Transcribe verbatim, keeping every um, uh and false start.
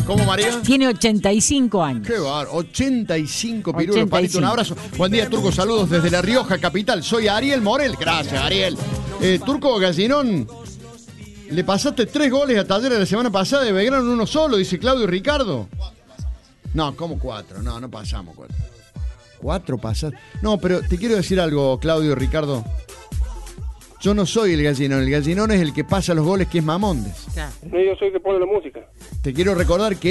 ¿Cómo, María? Tiene ochenta y cinco años. Qué bar, ochenta y cinco pirulos, ochenta y Palito, un cinco. abrazo. Buen día, Turco, saludos desde La Rioja, capital. Soy Ariel Morel. Gracias, Ariel. Eh, Turco Gallinón, le pasaste tres goles a Talleres la semana pasada y Belgrano uno solo, dice Claudio Ricardo. No, ¿cómo cuatro? No, no pasamos cuatro. ¿Cuatro pasaste? No, pero te quiero decir algo, Claudio Ricardo. Yo no soy el Gallinón, el Gallinón es el que pasa los goles, que es Mamondes. Claro. No, yo soy el que pone la música. Te quiero recordar que